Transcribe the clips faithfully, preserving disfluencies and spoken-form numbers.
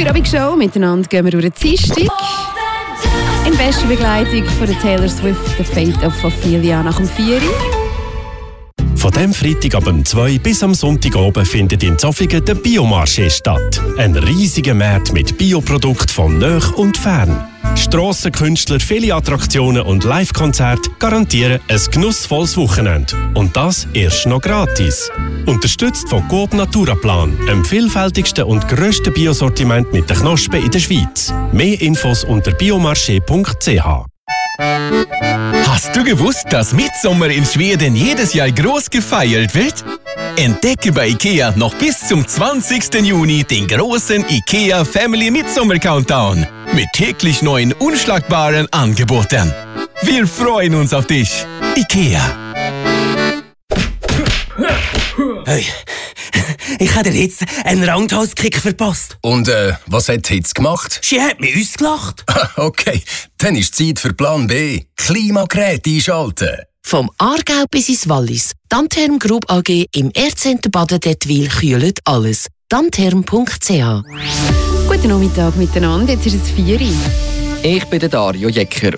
Feierabend-Show. Miteinander gehen wir durch die Dienstag. In bester Begleitung von der Taylor Swift, The Fate of Ophelia nach dem vier. Von dem Freitag ab dem zwei bis am Sonntag oben findet in Zofingen der Biomarché statt. Ein riesiger Markt mit Bioprodukten von nah und fern. Strassenkünstler, viele Attraktionen und Live-Konzerte garantieren ein genussvolles Wochenende. Und das erst noch gratis. Unterstützt von Coop Naturaplan, dem vielfältigsten und grössten Biosortiment mit den Knospen in der Schweiz. Mehr Infos unter biomarché punkt c h. Hast du gewusst, dass Mitsommer in Schweden jedes Jahr groß gefeiert wird? Entdecke bei IKEA noch bis zum zwanzigsten Juni den großen IKEA Family Mitsommer Countdown mit täglich neuen unschlagbaren Angeboten. Wir freuen uns auf dich. IKEA. Hey, ich habe dir jetzt einen Roundhouse-Kick verpasst. Und äh, was hat die Hitze gemacht? Sie hat mich ausgelacht. Okay, dann ist Zeit für Plan B. Klimagerät einschalten. Vom Aargau bis ins Wallis. Dantherm Group A G im Erzcenter Baden-Dettwil kühlt alles. dantherm punkt c h. Guten Nachmittag miteinander, jetzt ist es vier. Ich bin der Dario Jecker.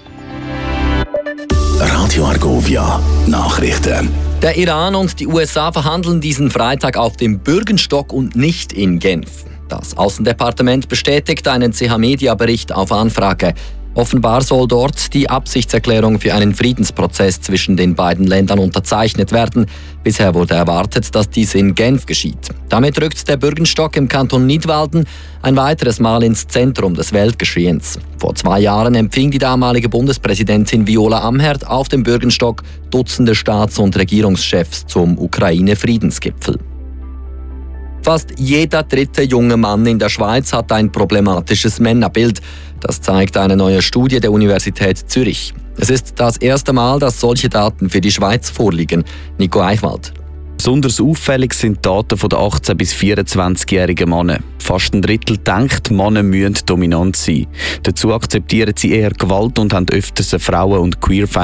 Radio Argovia Nachrichten. Der Iran und die U S A verhandeln diesen Freitag auf dem Bürgenstock und nicht in Genf. Das Außendepartement bestätigt einen C H-Media-Bericht auf Anfrage. Offenbar soll dort die Absichtserklärung für einen Friedensprozess zwischen den beiden Ländern unterzeichnet werden. Bisher wurde erwartet, dass dies in Genf geschieht. Damit rückt der Bürgenstock im Kanton Nidwalden ein weiteres Mal ins Zentrum des Weltgeschehens. Vor zwei Jahren empfing die damalige Bundespräsidentin Viola Amherd auf dem Bürgenstock Dutzende Staats- und Regierungschefs zum Ukraine-Friedensgipfel. Fast jeder dritte junge Mann in der Schweiz hat ein problematisches Männerbild. Das zeigt eine neue Studie der Universität Zürich. Es ist das erste Mal, dass solche Daten für die Schweiz vorliegen. Nico Eichwald. Besonders auffällig sind die Daten der achtzehn- bis vierundzwanzigjährigen Männer. Fast ein Drittel denkt, Männer müssen dominant sein. Dazu akzeptieren sie eher Gewalt und haben öfters eine Frauen- und Queerfeindlichkeit.